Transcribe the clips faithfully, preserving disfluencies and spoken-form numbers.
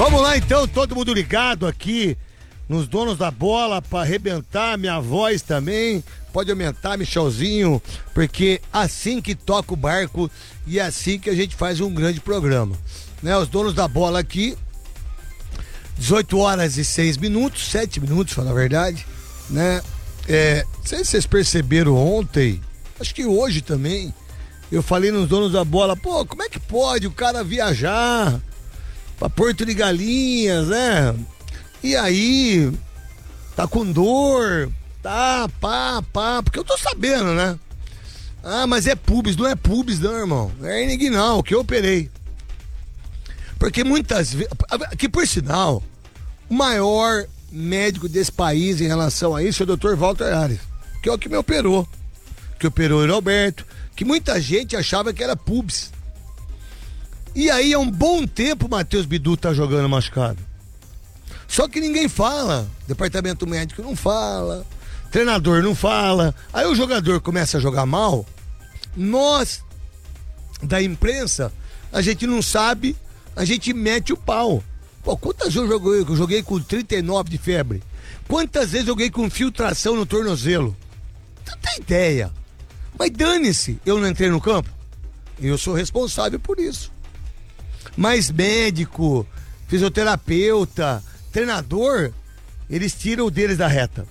Vamos lá então, todo mundo ligado aqui nos donos da bola para arrebentar, minha voz também pode aumentar, Michelzinho, porque assim que toca o barco e é assim que a gente faz um grande programa, né? Os donos da bola aqui, dezoito horas e seis minutos, sete minutos, pra falar a verdade, né? É, não sei se vocês perceberam ontem, acho que hoje também, eu falei nos donos da bola, pô, como é que pode o cara viajar pra Porto de Galinhas, né? E aí, tá com dor, tá, pá, pá, porque eu tô sabendo, né? Ah, mas é pubis, não é pubis não, irmão, é inguinal, que eu operei. Porque muitas vezes, que por sinal, o maior médico desse país em relação a isso é o doutor Walter Ares, que é o que me operou, que operou o Roberto, que muita gente achava que era pubis. E aí há um bom tempo o Matheus Bidu tá jogando machucado. Só que ninguém fala, departamento médico não fala, treinador não fala, aí o jogador começa a jogar mal, nós da imprensa, a gente não sabe, a gente mete o pau. Pô, quantas vezes eu joguei, eu joguei com trinta e nove de febre? Quantas vezes eu joguei com filtração no tornozelo? Não tem ideia. Mas dane-se, eu não entrei no campo? Eu sou responsável por isso. Mas médico, fisioterapeuta, treinador, eles tiram o deles da reta.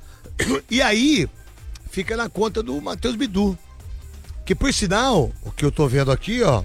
E aí, fica na conta do Matheus Bidu. Que por sinal, o que eu tô vendo aqui, ó,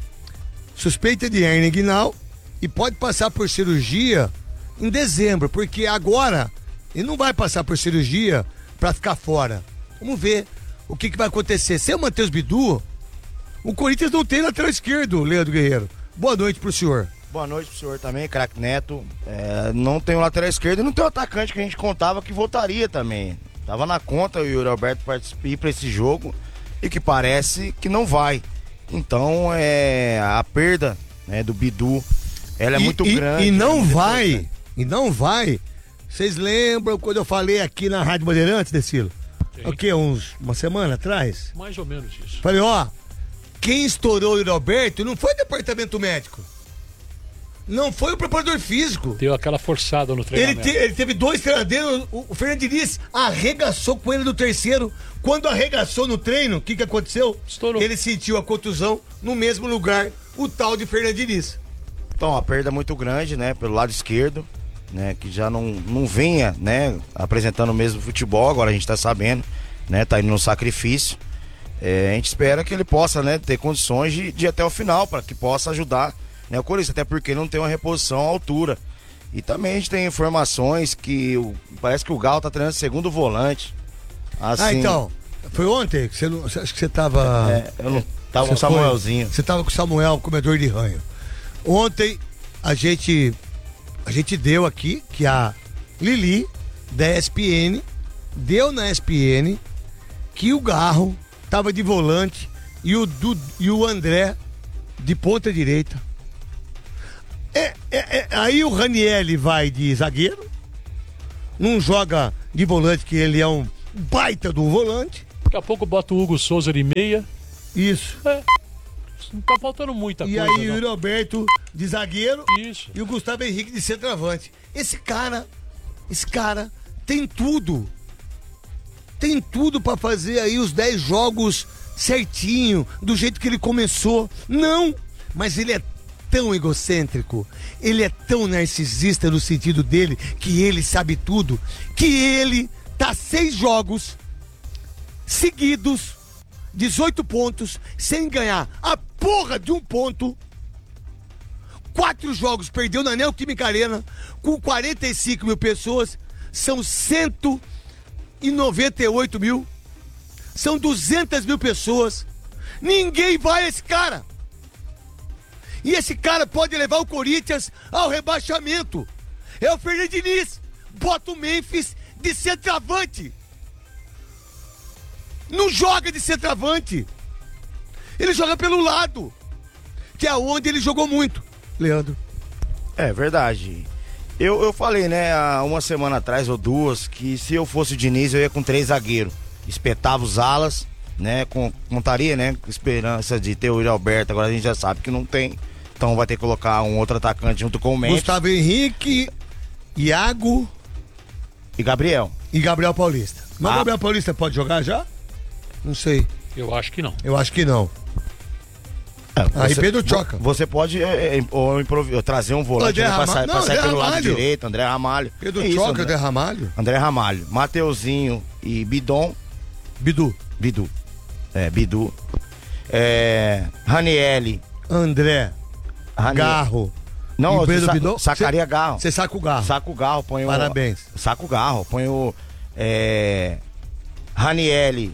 suspeita de hernia inguinal e pode passar por cirurgia em dezembro, porque agora ele não vai passar por cirurgia pra ficar fora. Vamos ver o que, que vai acontecer. Se é o Matheus Bidu, o Corinthians não tem lateral esquerdo, Leandro Guerreiro. Boa noite pro senhor. Boa noite pro senhor também, craque Neto. É, não tem o lateral esquerdo e não tem o atacante que a gente contava que voltaria também. Tava na conta o Yuri Alberto participar para esse jogo e que parece que não vai. Então é a perda, né, do Bidu, ela é e, muito e, grande. E não vai, importante. e não vai. Vocês lembram quando eu falei aqui na Rádio Bandeirantes, Decilo? O que, uns, uma semana atrás? Mais ou menos isso. Falei, ó, quem estourou o Yuri Alberto não foi o departamento médico. Não foi o preparador físico. Deu aquela forçada no treinamento. Ele, te, ele teve dois treinadores, o, o Fernando Diniz arregaçou com ele no terceiro. Quando arregaçou no treino, o que, que aconteceu? Estourou. Ele sentiu a contusão no mesmo lugar, o tal de Fernando Diniz. Então, a perda é muito grande, né, pelo lado esquerdo, né, que já não, não vinha, né, apresentando o mesmo futebol, agora a gente tá sabendo, né, tá indo no sacrifício. É, a gente espera que ele possa, né, ter condições de, de ir até o final, para que possa ajudar, né, o Corinthians, até porque não tem uma reposição à altura. E também a gente tem informações que o, parece que o Galo tá treinando segundo volante. Assim, ah, então, foi ontem? Que você não, acho que você tava... É, eu não tava com o Samuelzinho. Foi, você tava com o Samuel, comedor de ranho. Ontem a gente, a gente deu aqui que a Lili, da E S P N, deu na E S P N que o Garro tava de volante e o, du, e o André de ponta direita. É, é, é, aí o Ranieri vai de zagueiro, não joga de volante, que ele é um baita do volante. Daqui a pouco bota o Hugo Souza de meia. Isso. É. Não tá faltando muita e coisa. E aí não. o Yuri Alberto de zagueiro. Isso. E o Gustavo Henrique de centroavante. Esse cara, esse cara tem tudo. Tem tudo pra fazer aí os dez jogos certinho, do jeito que ele começou. Não, mas ele é tão egocêntrico, ele é tão narcisista no sentido dele, que ele sabe tudo, que ele tá seis jogos seguidos, dezoito pontos, sem ganhar a porra de um ponto. Quatro jogos, perdeu na Neoquímica Arena, com quarenta e cinco mil pessoas, são cento e noventa e oito mil, são duzentas mil pessoas, ninguém vai a esse cara. E esse cara pode levar o Corinthians ao rebaixamento. É o Fernando Diniz. Bota o Memphis de centroavante. Não joga de centroavante. Ele joga pelo lado, que é onde ele jogou muito, Leandro. É verdade. Eu, eu falei, né, há uma semana atrás ou duas, que se eu fosse o Diniz, eu ia com três zagueiros. Espetava os alas, né, com, contaria, né, com esperança de ter o Yuri Alberto. Agora a gente já sabe que não tem. Então vai ter que colocar um outro atacante junto com o Memphis. Gustavo Henrique, Iago e Gabriel. E Gabriel Paulista. Mas o Ah. Gabriel Paulista pode jogar já? Não sei. Eu acho que não. Eu acho que não. Aí Pedro choca. Você pode é, é, ou improvi- trazer um volante André ali pra Rama- sair, não, pra sair André pelo lado Ramalho. direito, André Ramalho. Pedro É isso, choca, André. André Ramalho. André Ramalho, Mateuzinho e Bidon. Bidu. Bidu. É, Bidu. É, Ranielli. André. Raniel- Garro. Não, E Pedro sa- Bidon? sacaria Cê- Garro. Você saca o Garro. Saca o Garro, põe o. Parabéns. Saca o Garro, põe o. É, Ranielli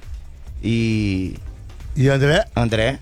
e E André? André.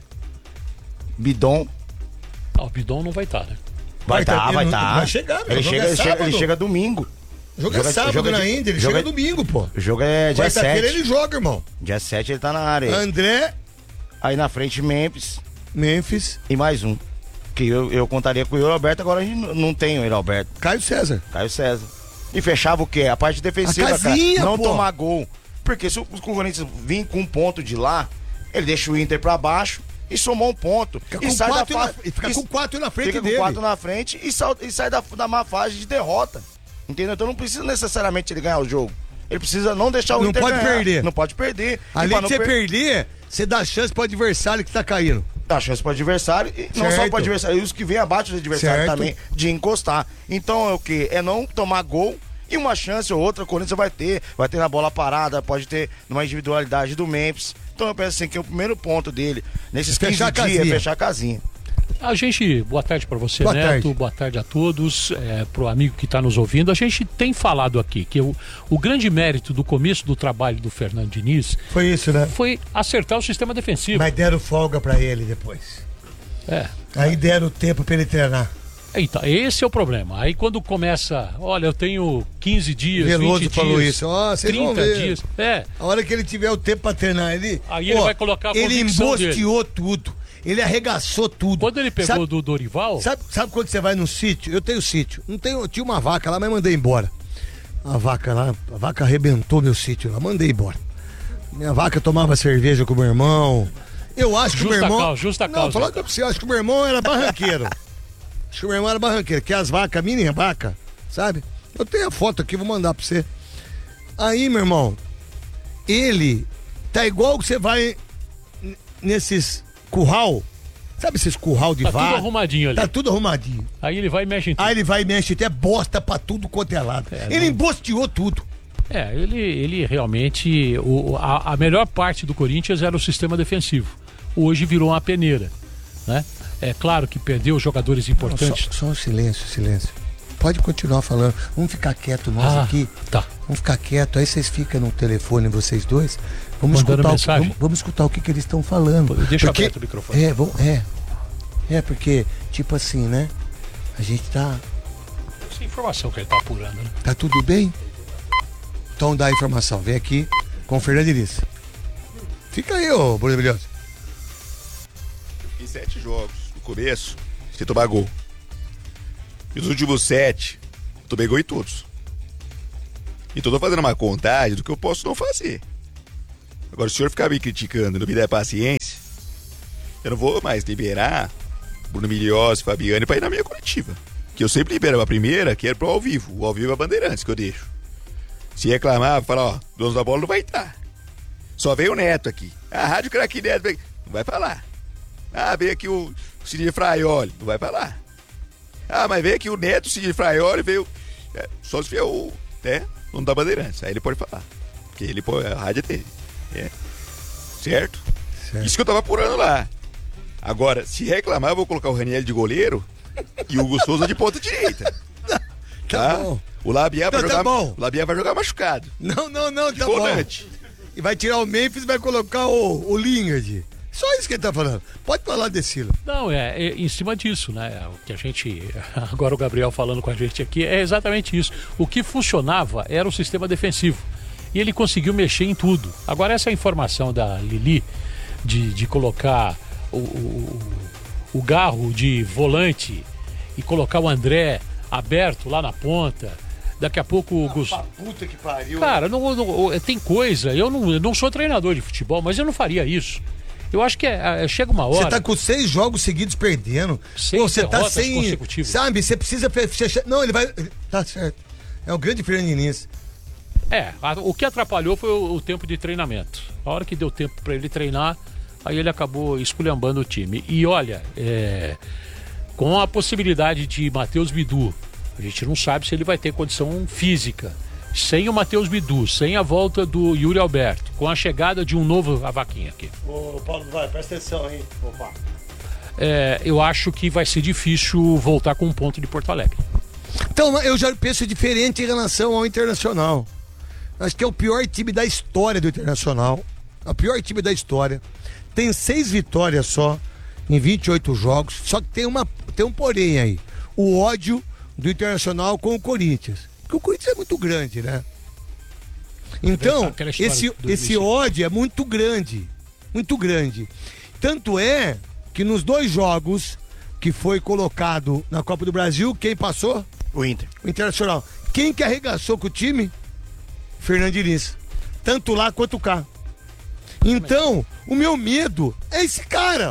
Bidon. Ah, o Bidon não vai estar, né? Vai Vai tá- estar, ele vai não- estar. vai chegar, meu, ele, o jogo chega, é ele, chega, ele sábado. chega domingo. O jogo é Joga- sábado joga na de- Índia, ele joga- chega domingo, pô. O jogo é dia Quarta-feira sete. ele joga, irmão. Dia sete ele tá na área. aí. André, Aí na frente Memphis Memphis, e mais um. Que eu, eu contaria com o Yuri Alberto, agora a gente n- não tem o Yuri Alberto. Caio César. Caio César. E fechava o quê? A parte defensiva, A casinha, cara. Não pô. tomar gol. Porque se o o Corinthians vir com um ponto de lá, ele deixa o Inter pra baixo e somou um ponto. Fica e com sai da quatro, fa... na, e fica e- com quatro na frente fica dele. com quatro na frente e, sal- e sai da, da má fase de derrota. Entendeu? Então não precisa necessariamente ele ganhar o jogo. Ele precisa não deixar o Não Inter pode ganhar. perder. Não pode perder. E Além pra de não você per- perder, você dá chance pro adversário que tá caindo. dá chance pro adversário e não só Certo. pro adversário, e os que vêm abaixo do adversário Certo. também, de encostar. Então é o que? É não tomar gol e uma chance ou outra o Corinthians vai ter. Vai ter na bola parada, pode ter numa individualidade do Memphis. Então eu penso assim que o primeiro ponto dele, nesses quinze Fechar a dias, é casinha. fechar a casinha. A gente, boa tarde para você, Boa Neto, tarde. boa tarde a todos, é, pro amigo que está nos ouvindo. A gente tem falado aqui que o, o grande mérito do começo do trabalho do Fernando Diniz Foi isso, né? foi acertar o sistema defensivo. Mas deram folga pra ele depois. É. Aí deram tempo pra ele treinar. Então, esse é o problema. Aí quando começa, olha, eu tenho quinze dias, Veloso vinte falou dias, isso. Ó, vocês vão trinta ver. dias. É, A hora que ele tiver o tempo pra treinar, ele. Aí ele vai colocar a Ele convicção embosteou tudo. Ele arregaçou tudo. quando ele pegou Sabe- do Dorival, Sabe, sabe quando você vai num sítio? Eu tenho sítio. Não tenho, eu tinha uma vaca lá, mas mandei embora. A vaca lá, a vaca arrebentou meu sítio lá, mandei embora. Minha vaca tomava cerveja com o meu irmão. Eu acho que o Justa meu irmão. causa, justa não, causa. falar pra você, eu acho que o meu irmão era barranqueiro. Acho que o meu irmão era barranqueiro, que as vacas, mini vaca, sabe? Eu tenho a foto aqui, vou mandar pra você. Aí, meu irmão, ele tá igual que você vai n- nesses curral. Sabe esses curral de tá vaca? tudo arrumadinho ali. Tá tudo arrumadinho. Aí ele vai e mexe em tudo. Aí ele vai e mexe até bosta pra tudo quanto é lado. É, ele não- embosteou tudo. É, ele, ele realmente. O, a, a melhor parte do Corinthians era o sistema defensivo. Hoje virou uma peneira. Né? É claro que perdeu jogadores importantes. Só, só um silêncio, silêncio. Pode continuar falando. Vamos ficar quieto nós Ah, aqui. tá. Vamos ficar quieto. Aí vocês ficam no telefone, vocês dois. Vamos Mandando escutar, o, mensagem? vamos, vamos escutar o que, que eles estão falando. Deixa Porque- aberto o microfone. É, vamos, é. É, porque, tipo assim, né? A gente tá. Essa informação que ele tá apurando, né? Tá tudo bem? Então dá a informação. Vem aqui com o Fernando Diniz. Fica aí, ô Brilhoso. Em sete jogos, no começo, sem tomar gol. E nos últimos sete, eu tomei gol em todos. Então eu tô fazendo uma contagem do que eu posso não fazer. Agora, se o senhor ficar me criticando e não me der paciência, eu não vou mais liberar Bruno Milhós e Fabiane pra ir na minha coletiva. Que eu sempre libero a primeira, que é pro ao vivo. O ao vivo é a Bandeirantes que eu deixo. Se reclamar, falar, ó, dono da bola não vai estar. Só veio o Neto aqui. A Rádio Craque Neto veio. Não vai falar. Ah, veio aqui o Sidney Fraioli. Não vai falar. Ah, mas veio aqui o Neto, o Sidney Fraioli, veio. É, só se vier o. Né, dono da Bandeirantes. Aí ele pode falar. Porque ele pode. A rádio é dele. É. Certo? Certo. Isso que eu tava apurando lá. Agora, se reclamar, eu vou colocar o Raniel de goleiro e o Hugo Souza de ponta direita. Tá bom. O Labiá vai Não, tá jogar. bom. O Labiá vai jogar machucado. Não, não, não, De tá bom. volante. E vai tirar o Memphis e vai colocar o, o Lingard. Só isso que ele tá falando. Pode falar, Decila. Não, é, é em cima disso, né? O que a gente. Agora o Gabriel falando com a gente aqui é exatamente isso. O que funcionava era o sistema defensivo. E ele conseguiu mexer em tudo. Agora, essa informação da Lili de, de colocar o, o, o Garro de volante e colocar o André aberto lá na ponta. Daqui a pouco o Gustavo. Puta que pariu. Cara, não, não- tem coisa. Eu não, eu não sou treinador de futebol, mas eu não faria isso. Eu acho que é, é, chega uma hora... Você tá com seis jogos seguidos perdendo. Seis Você tá derrotas sem... consecutivas. Sabe, você precisa fechar... Não, ele vai... Tá certo. É o grande Fernando Diniz. É, a, o que atrapalhou foi o, o tempo de treinamento. A hora que deu tempo para ele treinar, aí ele acabou esculhambando o time. E olha, é, com a possibilidade de Matheus Bidu, a gente não sabe se ele vai ter condição física. Sem o Matheus Bidu, sem a volta do Yuri Alberto, com a chegada de um novo Avaquinha aqui. Ô, Paulo, vai, presta atenção, hein? Opa. É, eu acho que vai ser difícil voltar com um ponto de Porto Alegre. Então, eu já penso diferente em relação ao Internacional. Acho que é o pior time da história do Internacional. É o pior time da história. Tem seis vitórias só em vinte e oito jogos. Só que tem, uma, tem um porém aí. O ódio do Internacional com o Corinthians. Porque o Corinthians é muito grande, né? Então, esse, esse ódio é muito grande. Muito grande. Tanto é que nos dois jogos que foi colocado na Copa do Brasil, quem passou? O Inter. O Internacional. Quem que arregaçou com o time? Fernando Diniz. Tanto lá quanto cá. Então, o meu medo é esse cara.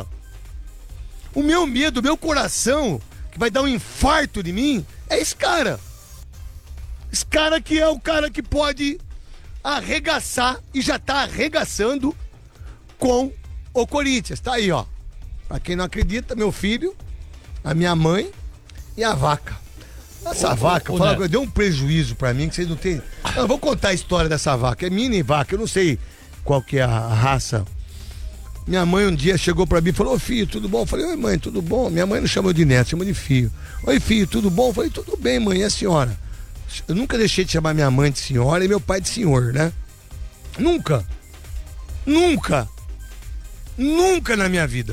O meu medo, o meu coração, que vai dar um infarto de mim, é esse cara. Esse cara que é o cara que pode arregaçar e já tá arregaçando com o Corinthians. Tá aí, ó. Pra quem não acredita, meu filho, a minha mãe e a vaca. Essa ô, vaca, ô, fala, deu um prejuízo pra mim que vocês não tem. Eu vou contar a história dessa vaca. É mini vaca, eu não sei qual que é a raça. Minha mãe um dia chegou pra mim e falou: ô filho, tudo bom? Eu falei: oi mãe, tudo bom? Minha mãe não chamou de neto, chamou de filho. Oi filho, tudo bom? Eu falei: tudo bem mãe, e a senhora? Eu nunca deixei de chamar minha mãe de senhora e meu pai de senhor, né? Nunca. Nunca. Nunca na minha vida.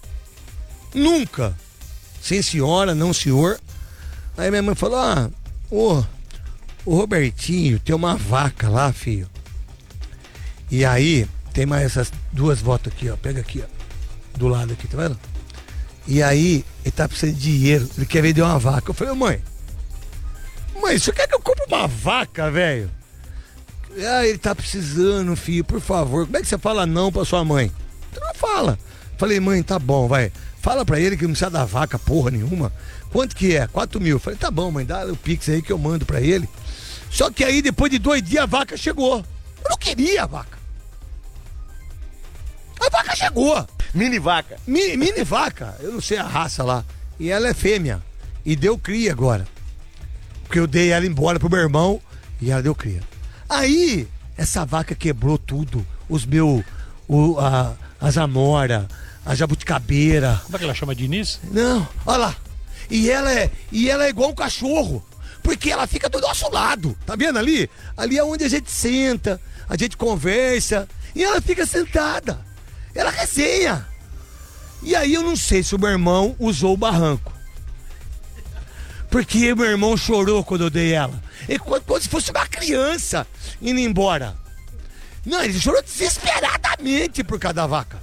Nunca. Sem senhora, não senhor. Aí minha mãe falou: ah, ô, o Robertinho tem uma vaca lá, filho. E aí, tem mais essas duas votos aqui, ó. Pega aqui, ó. Do lado aqui, tá vendo? E aí, ele tá precisando de dinheiro. Ele quer vender uma vaca. Eu falei: mãe, mãe, você quer que eu compre uma vaca, velho? Ah, ele tá precisando, filho, por favor. Como é que você fala não pra sua mãe? Você não fala. Falei: mãe, tá bom, vai. Fala pra ele que não precisa da vaca porra nenhuma. Quanto que é? quatro mil. Falei: tá bom, mãe, dá o Pix aí que eu mando pra ele. Só que aí, depois de dois dias, a vaca chegou. Eu não queria a vaca. A vaca chegou. Mini vaca. Mini, mini vaca. Eu não sei a raça lá. E ela é fêmea. E deu cria agora. Porque eu dei ela embora pro meu irmão e ela deu cria. Aí, essa vaca quebrou tudo. Os meus... O, a, as amora, a jabuticabeira. Como é que ela chama? Diniz? Não, olha lá. E ela é, e ela é igual um cachorro. Porque ela fica do nosso lado. Tá vendo ali? Ali é onde a gente senta, a gente conversa. E ela fica sentada. Ela resenha. E aí eu não sei se o meu irmão usou o barranco. Porque meu irmão chorou quando eu dei ela. E quando, quando se fosse uma criança indo embora. Não, ele chorou desesperadamente por causa da vaca.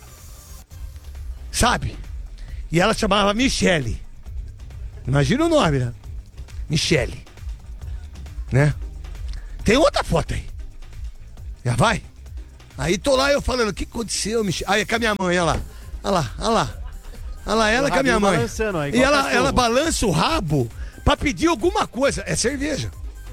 Sabe? E ela chamava Michele. Imagina o nome, né? Michele. Né? Tem outra foto aí. Já vai? Aí tô lá eu falando: o que aconteceu, Michele? Aí é com a minha mãe, olha lá. Olha lá, olha lá. Olha lá, ela com a minha mãe. Aí, e ela, ela balança o rabo pra pedir alguma coisa. É cerveja.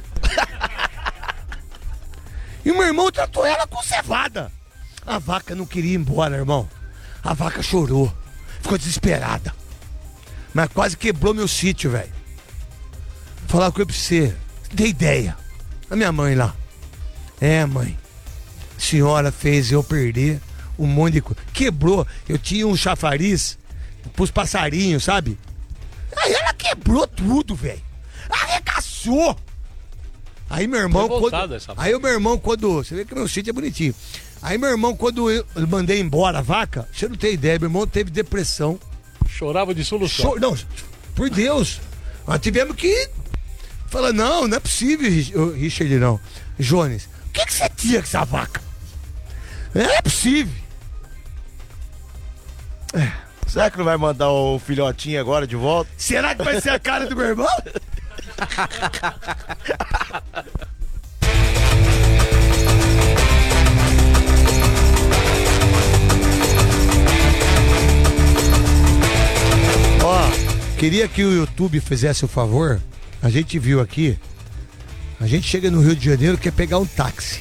E o meu irmão tratou ela com cevada. A vaca não queria ir embora, irmão. A vaca chorou. Ficou desesperada. Mas quase quebrou meu sítio, velho. Vou falar uma coisa pra você. Tem ideia. A minha mãe lá. É, mãe. A senhora fez eu perder um monte de coisa. Quebrou. Eu tinha um chafariz pros passarinhos, sabe? Aí ela quebrou tudo, velho. Arregaçou. Aí meu irmão, quando, aí o meu irmão quando, você vê que meu sítio é bonitinho. Aí meu irmão, quando eu mandei embora a vaca, você não tem ideia, meu irmão teve depressão. Chorava de solução. Cho, não, por Deus. Nós tivemos que falar: não, não é possível, Richard, não. Jones, o que, que você tinha com essa vaca? Não é possível. É. Será que não vai mandar o filhotinho agora de volta? Será que vai ser a cara do meu irmão? Queria que o YouTube fizesse o favor. A gente viu aqui. A gente chega no Rio de Janeiro, quer pegar um táxi.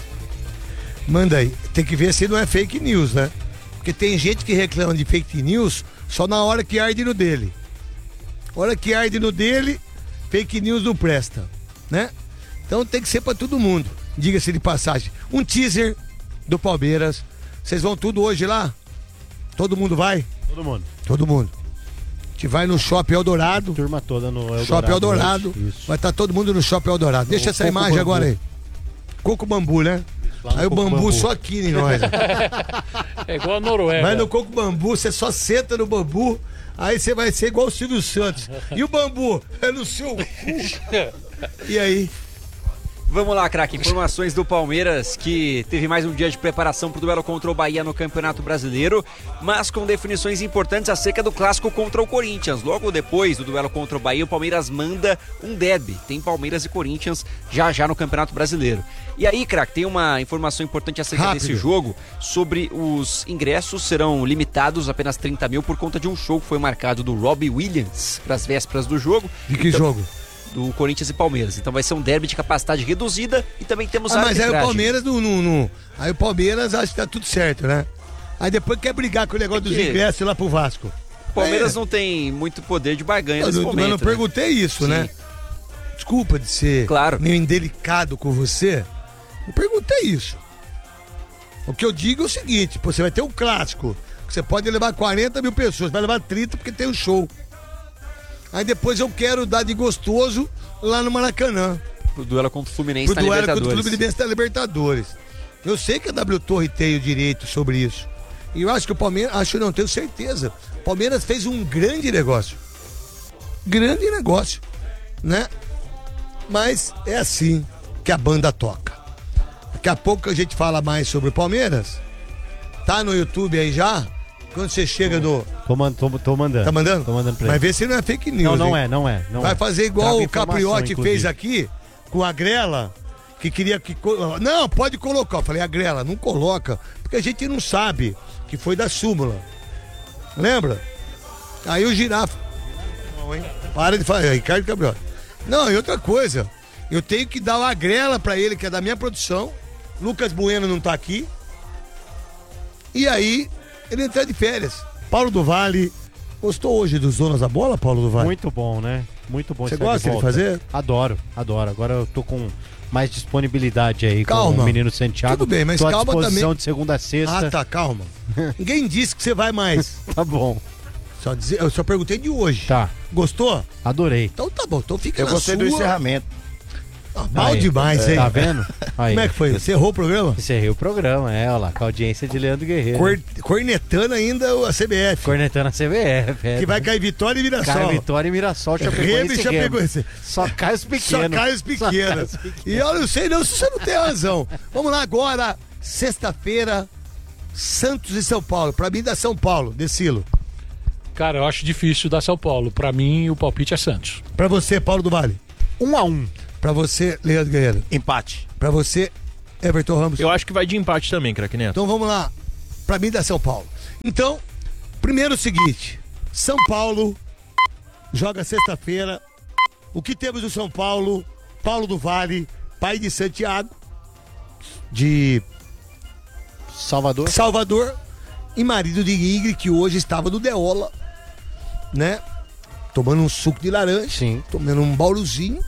Manda aí. Tem que ver se não é fake news, né? Porque tem gente que reclama de fake news só na hora que arde no dele. Hora que arde no dele, fake news não presta, né? Então tem que ser pra todo mundo. Diga-se de passagem. Um teaser do Palmeiras. Vocês vão tudo hoje lá? Todo mundo vai? Todo mundo. Todo mundo. A gente vai no Shopping Eldorado. Turma toda no Eldorado. Shopping Eldorado. Vai estar todo mundo no Shopping Eldorado. Deixa essa Coco imagem Bambu. agora aí. Coco Bambu, né? Aí o Coco bambu, Bambu. só aqui em nós. É igual a Noruega. Vai no Coco Bambu, você só senta no bambu, aí você vai ser igual o Silvio Santos. E o bambu é no seu cu. E aí? Vamos lá, craque. Informações do Palmeiras, que teve mais um dia de preparação para o duelo contra o Bahia no Campeonato Brasileiro, mas com definições importantes acerca do clássico contra o Corinthians. Logo depois do duelo contra o Bahia, o Palmeiras manda um derby. Tem Palmeiras e Corinthians já já no Campeonato Brasileiro. E aí, craque, tem uma informação importante acerca Rápido. desse jogo, sobre os ingressos serão limitados, apenas trinta mil, por conta de um show que foi marcado do Robbie Williams para as vésperas do jogo. De que Então, jogo? do Corinthians e Palmeiras. Então vai ser um derby de capacidade reduzida e também temos Ah, a mas aí o arbitragem. Palmeiras não, não, não- Aí o Palmeiras acha que tá tudo certo, né? Aí depois quer brigar com o negócio É dos que- ingressos lá pro Vasco. O Palmeiras É. não tem muito poder de barganha Eu, nesse eu momento. não né? perguntei isso, Sim. né? Desculpa de ser Claro. meio indelicado com você. Não perguntei isso. O que eu digo é o seguinte: pô, você vai ter um clássico, que você pode levar quarenta mil pessoas, vai levar trinta porque tem um show. Aí depois eu quero dar de gostoso lá no Maracanã. Pro duelo contra o Fluminense Pro na duelo contra o Libertadores. Fluminense da Libertadores. Eu sei que a W Torre tem o direito sobre isso. E eu acho que o Palmeiras, acho não, tenho certeza. O Palmeiras fez um grande negócio. Grande negócio, né? Mas é assim que a banda toca. Daqui a pouco a gente fala mais sobre o Palmeiras. Tá no YouTube aí já? Quando você chega no... Tô, man- tô, tô mandando. Tá mandando? Tô mandando pra Vai ele. ver se não é fake news. Não, não hein? é, não é. Não Vai é. fazer igual Trago o informação, Capriotti inclusive. fez aqui com a Grela, que queria que... co- Não, pode colocar. Eu falei, a Grela, não coloca, porque a gente não sabe que foi da súmula. Lembra? Aí o Girafa... Não, hein? Para de falar, Ricardo Capriotti. Não, e outra coisa, eu tenho que dar uma Grela pra ele, que é da minha produção. Lucas Bueno não tá aqui. E aí, ele entra de férias. Paulo do Vale... Gostou hoje dos Donos da Bola, Paulo do Vale? Muito bom, né? Muito bom. Você estar gosta de volta. fazer? Adoro, adoro. Agora eu tô com mais disponibilidade aí com Calma. o menino Santiago. Tudo bem, mas tô à calma disposição também. de segunda a sexta. Ah, tá, calma. Ninguém disse que você vai mais. Tá bom. Só dizer, eu só perguntei de hoje. Tá. Gostou? Adorei. Então tá bom, então fica Eu na gostei sua. do encerramento. Ah, mal Aí. demais, hein? Tá vendo? Aí. Como é que foi? Você errou o programa? Encerrei o programa, é, olha lá, com a audiência de Leandro Guerreiro. Cor- cornetando ainda a C B F. Cornetando a C B F. É. Que vai cair Vitória e Mirassol. Cai Vitória e Mirassol, Remo Chapecoense e e Remo. Chapecoense. Só cai os Só pequenos. cai os pequenos. Só cai os E eu não sei não se você não tem razão. Vamos lá agora, sexta-feira, Santos e São Paulo. Pra mim dá São Paulo, Decilo. Cara, eu acho difícil dar São Paulo. Pra mim, o palpite é Santos. Pra você, Paulo do Vale. Um a um. Pra você, Leandro Guerreiro. Empate. Pra você, Everton Ramos. Eu acho que vai de empate também, craque Neto. Então vamos lá. Pra mim dá São Paulo. Então, primeiro o seguinte. São Paulo joga sexta-feira. O que temos do São Paulo? Paulo do Vale, pai de Santiago, de Salvador. Salvador, e marido de Ingrid, que hoje estava no Deola, né? Tomando um suco de laranja, Sim. tomando um bauruzinho.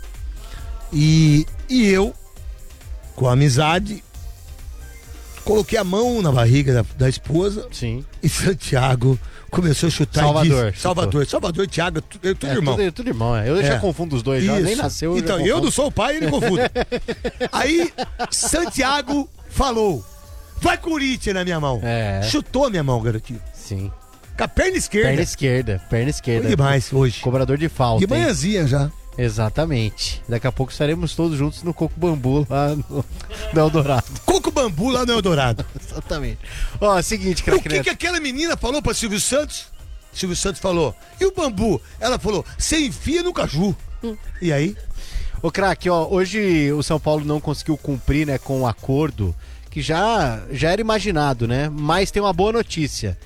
E, e eu, com amizade, coloquei a mão na barriga da, da esposa Sim. e Santiago começou a chutar. e Salvador, disse- Salvador, Salvador, Thiago, tu- eu, tudo É, irmão. Tudo, tudo irmão, é. Eu já É. confundo os dois, já. Nem Isso. nasceu. eu já Então, eu confundo. não sou o pai, ele confunde. Aí, Santiago falou: vai Corinthians na minha mão. É. Chutou a minha mão, garotinho. Sim. Com a perna esquerda. Perna esquerda, perna esquerda. Foi demais hoje. Cobrador de falta. De hein? manhãzinha já. Exatamente. Daqui a pouco estaremos todos juntos no Coco Bambu lá no, no Eldorado. Coco Bambu lá no Eldorado. Exatamente. Ó, seguinte, O craque que, Neto. que aquela menina falou pra Silvio Santos? Silvio Santos falou: e o bambu? Ela falou: você enfia no caju. E aí? Ô, craque, ó, hoje o São Paulo não conseguiu cumprir, né, com o acordo que já, já era imaginado, né? Mas tem uma boa notícia.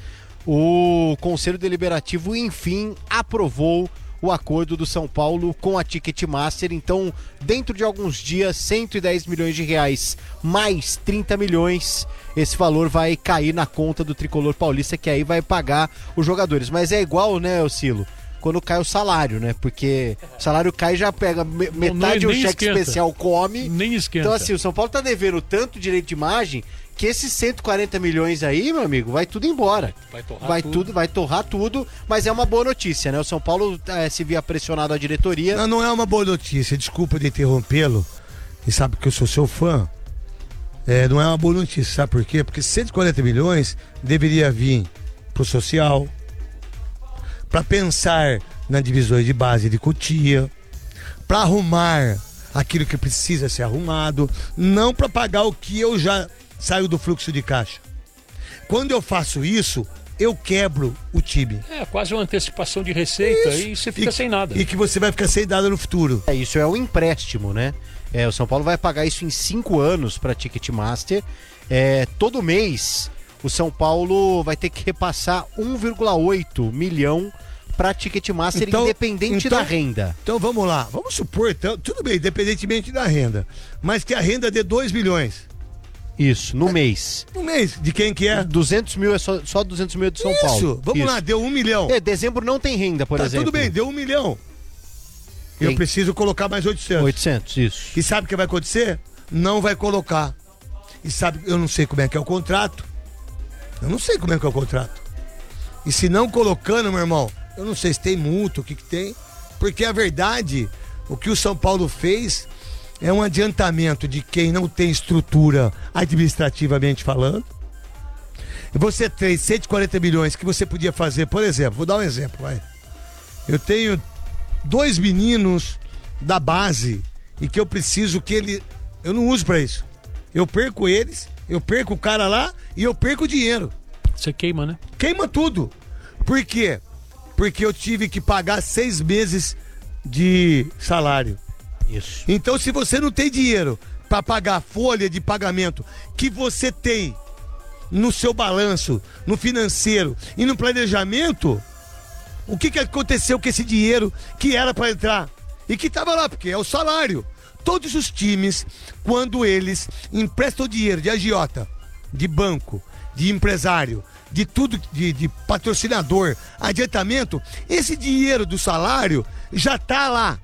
o Conselho Deliberativo, enfim, aprovou o acordo do São Paulo com a Ticketmaster. Então, dentro de alguns dias, cento e dez milhões de reais mais trinta milhões, esse valor vai cair na conta do tricolor paulista, que aí vai pagar os jogadores. Mas é igual, né, Ocilo? Quando cai o salário, né? Porque o salário cai e já pega me- metade do cheque esquenta. especial, come. Nem esquenta. Então, assim, o São Paulo tá devendo tanto direito de imagem que esses cento e quarenta milhões aí, meu amigo, vai tudo embora. Vai torrar vai tudo. tudo, vai torrar tudo, mas é uma boa notícia, né? O São Paulo eh, se via pressionado a diretoria. Não, não é uma boa notícia, desculpa de interrompê-lo, e sabe que eu sou seu fã. É, não é uma boa notícia, sabe por quê? Porque cento e quarenta milhões deveria vir pro social, para pensar na divisão de base de Cotia, para arrumar aquilo que precisa ser arrumado, não para pagar o que eu já saio do fluxo de caixa. Quando eu faço isso, eu quebro o time. É quase uma antecipação de receita Isso. e você fica E- sem nada. E que você vai ficar sem nada no futuro. É, isso é o empréstimo, né? É, o São Paulo vai pagar isso em cinco anos para Ticketmaster. É, todo mês o São Paulo vai ter que repassar um vírgula oito milhão para Ticketmaster, Então- independente então- da renda. Então vamos lá, vamos supor, então, tudo bem, independentemente da renda, mas que a renda dê dois milhões Isso, no mês. no mês, de quem que é? duzentos mil é só, só duzentos mil é do São Isso, Paulo. vamos Isso. lá, deu um milhão. É, dezembro não tem renda, por Tá, exemplo. tudo bem, deu um milhão. Eu Tem. preciso colocar mais oitocentos. oitocentos, isso. E sabe o que vai acontecer? Não vai colocar. E sabe, eu não sei como é que é o contrato. Eu não sei como é que é o contrato. E se não colocando, meu irmão, eu não sei se tem multa, o que que tem. Porque a verdade, o que o São Paulo fez é um adiantamento de quem não tem estrutura administrativamente falando. E você tem cento e quarenta milhões que você podia fazer, por exemplo, vou dar um exemplo, vai. Eu tenho dois meninos da base e que eu preciso que ele... Eu não uso pra isso. Eu perco eles, eu perco o cara lá e eu perco o dinheiro. Você queima, né? Queima tudo. Por quê? Porque eu tive que pagar seis meses de salário. Isso. Então, se você não tem dinheiro para pagar a folha de pagamento que você tem no seu balanço, no financeiro e no planejamento, o que, que aconteceu com esse dinheiro que era para entrar? E que estava lá, porque é o salário. Todos os times, quando eles emprestam dinheiro de agiota, de banco, de empresário, de tudo, de, de patrocinador, adiantamento, esse dinheiro do salário já tá lá.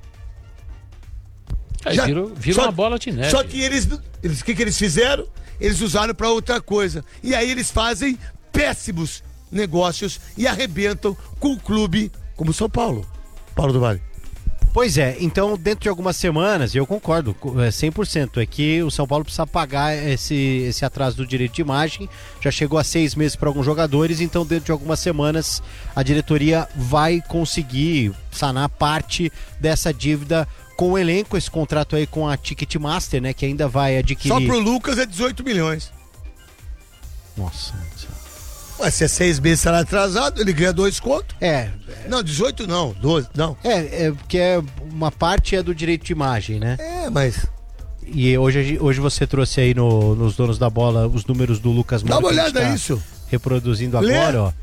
Aí Já- vira, vira só- uma bola de neve. Só que eles, eles, o que, que eles fizeram? Eles usaram para outra coisa. E aí eles fazem péssimos negócios e arrebentam com o clube como São Paulo. Paulo do Vale. Pois é, então dentro de algumas semanas, e eu concordo, co- é, cem por cento, é que o São Paulo precisa pagar esse, esse atraso do direito de imagem, já chegou a seis meses para alguns jogadores, então dentro de algumas semanas a diretoria vai conseguir sanar parte dessa dívida com o elenco, esse contrato aí com a Ticketmaster, né, que ainda vai adquirir... Só pro Lucas é dezoito milhões. Nossa... Ué, se é seis meses salário atrasado, ele ganha dois contos. É, Não, dezoito não, doze, não. é, é porque é, uma parte é do direito de imagem, né? É, mas E hoje, a gen- hoje você trouxe aí no- nos donos da bola os números do Lucas dá Moura. uma que a gente olhada tá nisso. reproduzindo Lê. agora, ó.